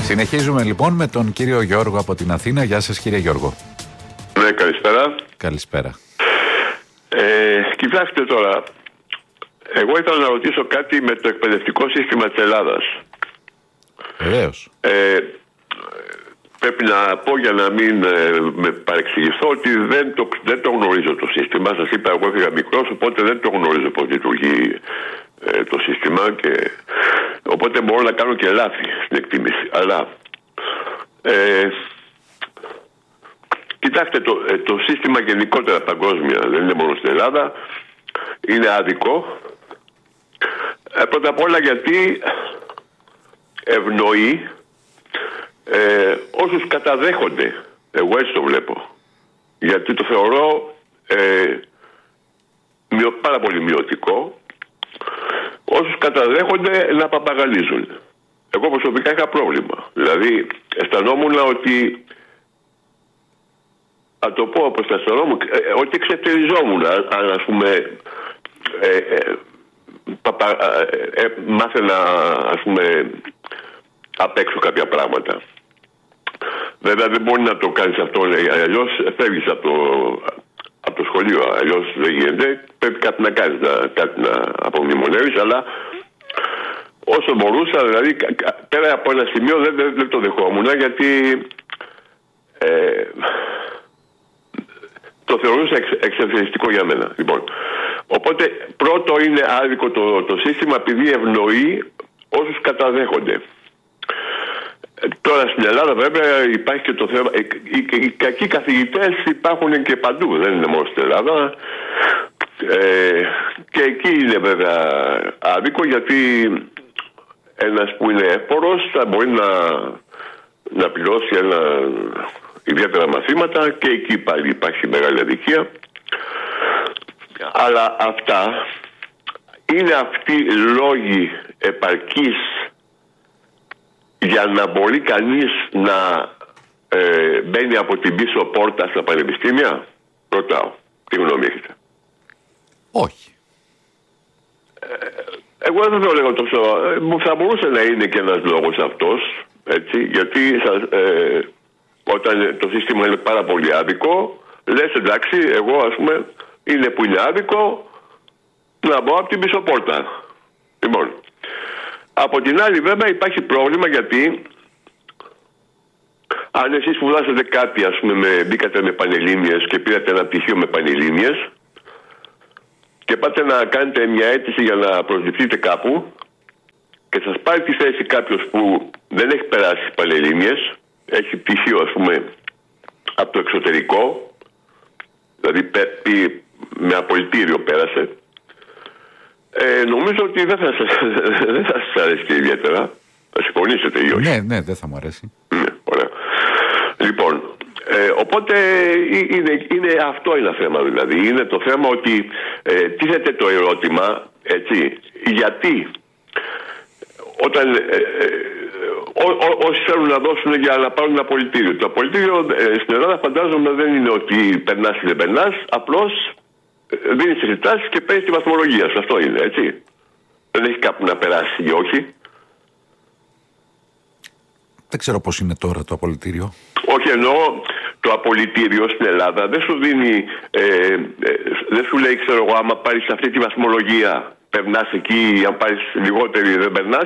Συνεχίζουμε λοιπόν με τον κύριο Γιώργο από την Αθήνα. Γεια σας κύριε Γιώργο. Ναι, καλησπέρα. Καλησπέρα. Κοιτάξτε τώρα, εγώ ήθελα να ρωτήσω κάτι με το εκπαιδευτικό σύστημα της Ελλάδας. Βεβαίως. Πρέπει να πω για να μην με παρεξηγηθώ ότι δεν το γνωρίζω το σύστημα. Σας είπα, εγώ έφυγα μικρός, οπότε δεν το γνωρίζω πώς λειτουργεί το σύστημα και οπότε μπορώ να κάνω και λάθη στην εκτίμηση. Αλλά κοιτάξτε, το σύστημα γενικότερα παγκόσμια, δεν είναι μόνο στην Ελλάδα, είναι άδικο. Πρώτα απ' όλα γιατί ευνοεί όσους καταδέχονται. Εγώ έτσι το βλέπω. Γιατί το θεωρώ πάρα πολύ μειωτικό. Όσους καταδέχονται να παπαγαλίζουν. Εγώ προσωπικά είχα πρόβλημα. Δηλαδή αισθανόμουν ότι, θα το πω όπως αισθανόμουν, ότι εξευτελιζόμουν αν ας πούμε μάθαινα ας πούμε απ' έξω κάποια πράγματα. Βέβαια δεν μπορεί να το κάνεις αυτό, αλλιώς φεύγεις από το σχολείο, αλλιώς δεν γίνεται. Πρέπει κάτι να κάνεις, κάτι να απομνημονεύεις, αλλά όσο μπορούσα, δηλαδή πέρα από ένα σημείο δεν το δεχόμουν, γιατί το θεωρούσα εξευθελιστικό για μένα. Λοιπόν, οπότε πρώτο είναι άδικο το σύστημα επειδή ευνοεί όσους καταδέχονται. Τώρα στην Ελλάδα βέβαια υπάρχει και το θέμα, οι κακοί καθηγητές υπάρχουν και παντού, δεν είναι μόνο στην Ελλάδα, και εκεί είναι βέβαια άδικο, γιατί ένας που είναι εύπορος θα μπορεί να πληρώσει ιδιαίτερα μαθήματα και εκεί πάλι υπάρχει μεγάλη αδικία. Αλλά αυτά είναι αυτοί λόγοι επαρκής για να μπορεί κανείς να μπαίνει από την πίσω πόρτα στα πανεπιστήμια? Ρωτάω. Τι γνώμη έχετε? Όχι. Εγώ δεν το λέγω τόσο. Θα μπορούσε να είναι και ένας λόγος αυτός, έτσι, γιατί όταν το σύστημα είναι πάρα πολύ άδικο, λες εντάξει, εγώ ας πούμε είναι που είναι άδικο να μπω από την πίσω πόρτα. Λοιπόν, από την άλλη βέβαια υπάρχει πρόβλημα, γιατί αν εσείς σπουδάσατε κάτι, ας πούμε μπήκατε με πανελλήνιες και πήρατε ένα πτυχίο με πανελλήνιες και πάτε να κάνετε μια αίτηση για να προσληφθείτε κάπου και σας πάρει τη θέση κάποιος που δεν έχει περάσει τις πανελλήνιες, έχει πτυχίο ας πούμε από το εξωτερικό, δηλαδή με απολυτήριο πέρασε, νομίζω ότι δεν θα σας αρέσει και ιδιαίτερα. Θα συμφωνήσετε ή όχι? Ναι, δεν θα μου αρέσει. Ναι, ωραία. Λοιπόν, οπότε είναι αυτό είναι θέμα, δηλαδή. Είναι το θέμα ότι τίθεται το ερώτημα, έτσι, γιατί όταν όσοι θέλουν να δώσουν για να πάρουν ένα απολυτήριο. Το απολυτήριο στην Ελλάδα φαντάζομαι δεν είναι ότι περνάς ή δεν περνάς, απλώς δίνεις τις εξετάσεις και παίρνεις τη βαθμολογία σου. Αυτό είναι, έτσι. Δεν έχει κάπου να περάσει ή όχι. Δεν ξέρω πώς είναι τώρα το απολυτήριο. Όχι, εννοώ το απολυτήριο στην Ελλάδα δεν σου δίνει, δεν σου λέει, ξέρω εγώ, άμα πάρεις αυτή τη βαθμολογία περνάς εκεί, αν πάρεις λιγότερη δεν περνάς.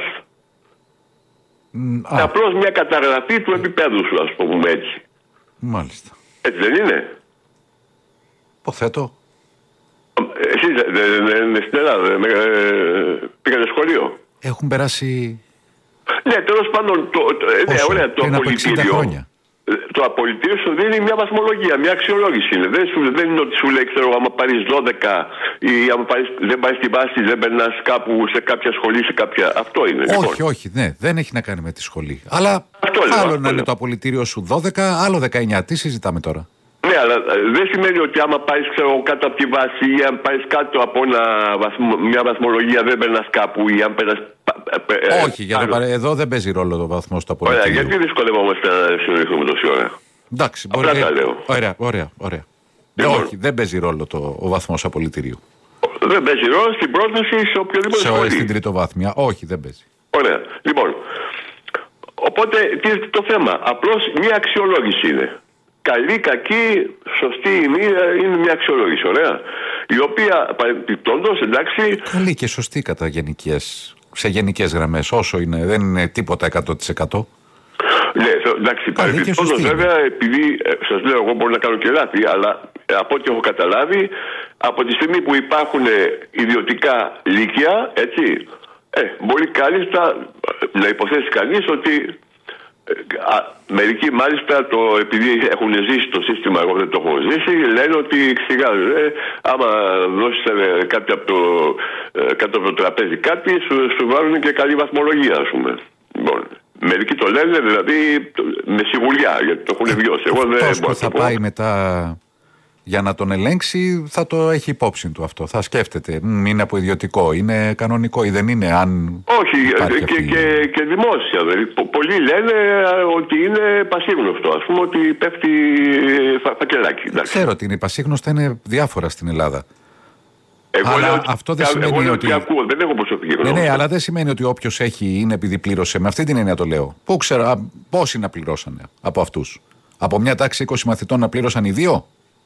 Απλώς μια καταγραφή του επίπεδου σου, ας πούμε έτσι. Μάλιστα. Έτσι δεν είναι? Υποθέτω. Εσείς δεν στην Ελλάδα πήγατε σχολείο? Έχουν περάσει. Ναι, τέλος πάντων, ωραία, το απολυτήριο. Το απολυτήριο σου δίνει μια βαθμολογία, μια αξιολόγηση είναι. Δεν είναι ότι σου λέει, ξέρω, άμα πάρεις 12 ή άμα δεν πάρεις τη βάση, δεν περνάς κάπου σε κάποια σχολή, σε κάποια. Αυτό είναι. Όχι, λοιπόν. Όχι, ναι, δεν έχει να κάνει με τη σχολή. Αλλά άλλο να είναι το απολυτήριο σου 12, άλλο 19. Τι συζητάμε τώρα? Ναι, αλλά δεν σημαίνει ότι άμα πάρεις, ξέρω, κάτω από τη βάση ή αν πάρεις κάτω από μια βαθμολογία δεν περνάς κάπου ή αν περνάς. Όχι, εδώ δεν παίζει ρόλο το βαθμό στο απολυτήριο. Ωραία, γιατί δυσκολευόμαστε να συνοηθούμε τόση ώρα? Εντάξει, μπορεί. Απλά τα λέω. Ωραία. Λοιπόν, όχι, δεν παίζει ρόλο ο βαθμός απολυτηρίου. Δεν παίζει ρόλο στην πρόσβαση σε οποιοδήποτε σχολή. Στην τριτοβάθμια, όχι, δεν παίζει. Ωραία. Λοιπόν, Οπότε τι είναι το θέμα? Απλώς μια αξιολόγηση είναι. Καλή, κακή, σωστή είναι μια αξιολόγηση, ωραία. Η οποία παρεμπιπτόντως, εντάξει. Καλή και σωστή κατά σε γενικές γραμμές, όσο είναι, δεν είναι τίποτα 100%. Ναι, εντάξει, παρεμπιπτόντως βέβαια, επειδή σας λέω, εγώ μπορώ να κάνω και λάθη, αλλά από ό,τι έχω καταλάβει, από τη στιγμή που υπάρχουν ιδιωτικά λύκεια, έτσι, μπορεί κάλλιστα να υποθέσει κανείς ότι μερικοί μάλιστα επειδή έχουν ζήσει το σύστημα, εγώ δεν το έχω ζήσει, λένε ότι άμα δώσεις κάτι κάτω από το τραπέζι κάτι, σου βάλουν και καλή βαθμολογία, ας πούμε. Λοιπόν, μερικοί το λένε δηλαδή με σιγουριά, γιατί το έχουν βιώσει. Εγώ δεν μπορώ που θα πάει μετά για να τον ελέγξει, θα το έχει υπόψη του αυτό. Θα σκέφτεται, είναι από ιδιωτικό, είναι κανονικό ή δεν είναι, αν. Όχι, και δημόσια. Δηλαδή, πολλοί λένε ότι είναι πασίγνωστο, ας πούμε, ότι πέφτει φακελάκι. Ξέρω ότι είναι πασίγνωστο, είναι διάφορα στην Ελλάδα. Εγώ αλλά λέω, αυτό δεν σημαίνει ότι. Ακούω, δεν έχω προσωπική γνώμη. Ναι, αλλά δεν σημαίνει ότι όποιος έχει είναι επειδή πλήρωσε. Με αυτή την έννοια το λέω. Πού ξέρω, πόσοι να πληρώσανε από αυτούς? Από μια τάξη 20 μαθητών να πλήρωσαν οι 2?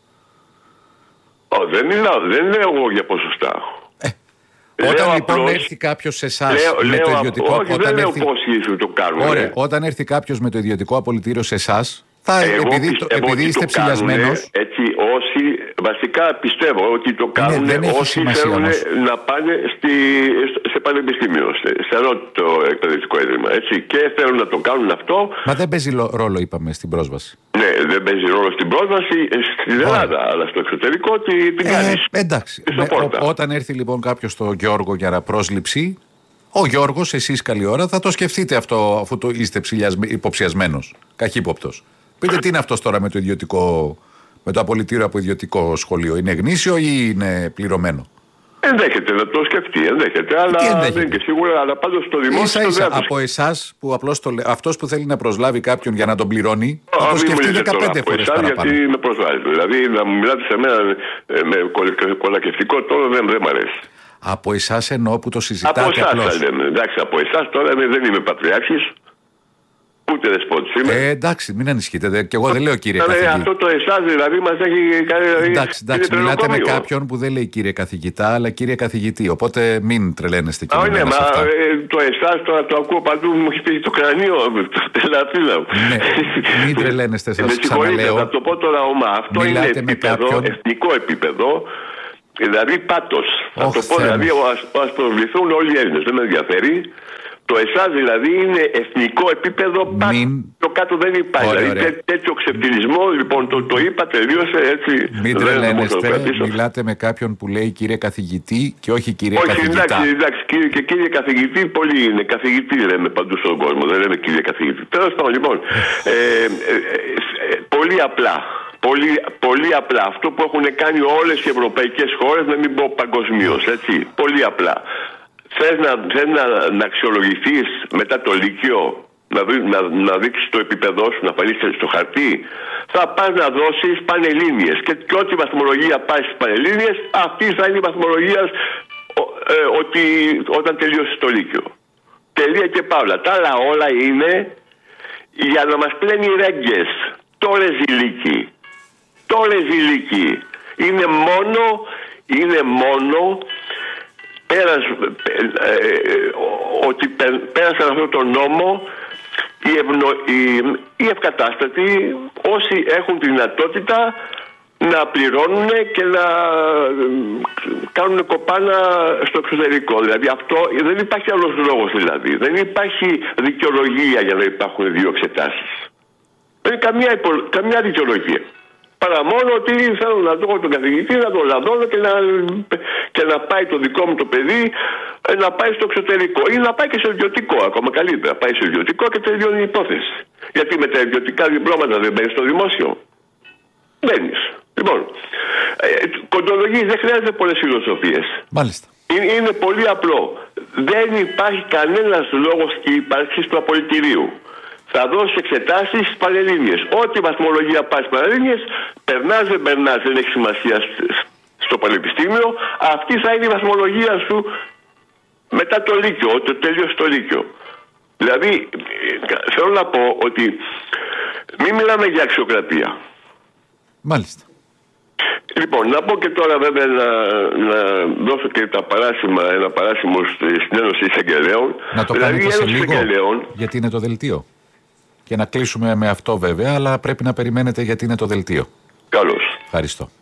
Δεν λέω εγώ για ποσοστά. Όταν λοιπόν έρθει κάποιος σε εσάς με το ιδιωτικό. Όχι, δεν λέω πόσοι το κάνουν. Ωραία, όταν έρθει κάποιος με το ιδιωτικό απολυτήριο σε εσάς, επειδή είστε ψηλιασμένος. Έτσι, όσοι βασικά πιστεύω ότι το κάνουν όσοι θέλουν να πάνε σε πανεπιστήμιο, σε ανώτατο εκπαιδευτικό ίδρυμα. Έτσι, και θέλουν να το κάνουν αυτό. Μα δεν παίζει ρόλο, είπαμε, στην πρόσβαση. Ναι, δεν παίζει ρόλο στην πρόσβαση στην Ελλάδα, αλλά στο εξωτερικό την κάνεις. Εντάξει. Όταν έρθει λοιπόν κάποιος στο Γιώργο για να πρόσληψη, ο Γιώργος, εσείς καλή ώρα, θα το σκεφτείτε αυτό, αφού το είστε υποψιασμένος, καχύποπτος. Πείτε τι είναι αυτός τώρα με το ιδιωτικό, με το απολυτήριο από ιδιωτικό σχολείο. Είναι γνήσιο ή είναι πληρωμένο? Ενδέχεται να το σκεφτεί, αλλά δεν είναι και σίγουρα, αλλά πάντως στο δημόσιο. Ίσα-ίσα από εσάς που απλώς αυτός που θέλει να προσλάβει κάποιον για να τον πληρώνει, θα το σκεφτεί 15 φορές παραπάνω. Γιατί με προσβάλλει. Δηλαδή να μου μιλάτε σε μένα με κολακευτικό τόνο δεν μ' αρέσει. Από εσάς εννοώ που το συζητάτε. Από εσάς λέμε. Εντάξει, από εσάς τώρα δεν είμαι πατριάρχης. Ούτε δεσπότης είμαι. Εντάξει, μην ανησυχείτε. Και εγώ δεν λέω κύριε καθηγητή. Αυτό το εσάς δηλαδή μας έχει κάνει. Εντάξει, μιλάτε με κάποιον που δεν λέει κύριε καθηγητά, αλλά κύριε καθηγητή. Οπότε μην τρελαίνεστε και ναι, μα το εσάς τώρα το ακούω παντού, μου έχει πει το κρανίο. Ναι, μην τρελαίνεστε, σας ξαναλέω. Θα το πω τώρα ομά. Αυτό είναι επίπεδο, εθνικό επίπεδο. Δηλαδή πάτος. Θα το πω δηλαδή, ας προβληθούν όλοι οι Έλληνες. Δεν με ενδιαφέρει. Το εσάς δηλαδή είναι εθνικό επίπεδο, το κάτω δεν υπάρχει. Δηλαδή τέτοιο ξεφτυλισμό, λοιπόν το είπα, τελείωσε έτσι. Μην τρελαίνεστε, μιλάτε με κάποιον που λέει κύριε καθηγητή και όχι κύριε καθηγητά. Εντάξει, και κύριε καθηγητή, πολλοί είναι. Καθηγητή λέμε παντού στον κόσμο, δεν λέμε κύριε καθηγητή. Τέλος πάντων, λοιπόν, πολύ απλά. Πολύ απλά. Αυτό που έχουν κάνει όλες οι ευρωπαϊκές χώρες, να μην πω παγκοσμίως, έτσι. Πολύ απλά. Θες να αξιολογηθείς μετά το λύκειο, να δείξεις το επίπεδό σου, να φανείς στο χαρτί, θα πας να δώσεις πανελλήνιες. Και ό,τι βαθμολογία πάει στις πανελλήνιες, αυτή θα είναι η βαθμολογία όταν τελειώσεις το λύκειο. Τελεία και παύλα. Τα άλλα όλα είναι για να μας πλένει ρέγγες. Το ρεζιλίκι. Είναι μόνο ότι πέρασαν αυτό το νόμο οι ευκατάστατοι, όσοι έχουν τη δυνατότητα να πληρώνουν και να κάνουν κοπάνα στο εξωτερικό. Δηλαδή αυτό δεν υπάρχει άλλος λόγος, δηλαδή. Δεν υπάρχει δικαιολογία για να υπάρχουν δύο εξετάσεις. Δεν είναι καμιά δικαιολογία. Παρά μόνο ότι θέλω να δω τον καθηγητή, να τον λαδώνω και να πάει το δικό μου το παιδί να πάει στο εξωτερικό. Ή να πάει και σε ιδιωτικό, ακόμα καλύτερα. Πάει σε ιδιωτικό και τελειώνει η υπόθεση. Γιατί με τα ιδιωτικά διπλώματα δεν μπαίνεις στο δημόσιο. Μπαίνεις. Λοιπόν, κοντολογίες δεν χρειάζεται πολλές φιλοσοφίες. Μάλιστα. Είναι πολύ απλό. Δεν υπάρχει κανένας λόγος ύπαρξης του απολυτηρίου. Θα δώσει εξετάσεις στις πανελλήνιες. Ό,τι βαθμολογία πάει στις πανελλήνιες, περνάς, δεν περνάς, δεν έχει σημασία στο πανεπιστήμιο. Αυτή θα είναι η βαθμολογία σου μετά το λύκειο, όταν τελειώσει το λύκειο. Δηλαδή, θέλω να πω ότι μην μιλάμε για αξιοκρατία. Μάλιστα. Λοιπόν, να πω και τώρα βέβαια να δώσω και ένα παράσημο στην Ένωση Εισαγγελέων. Να το δηλαδή, κάνετε σε λίγο, γιατί είναι το δελτίο. Και να κλείσουμε με αυτό βέβαια, αλλά πρέπει να περιμένετε γιατί είναι το δελτίο. Καλώς. Ευχαριστώ.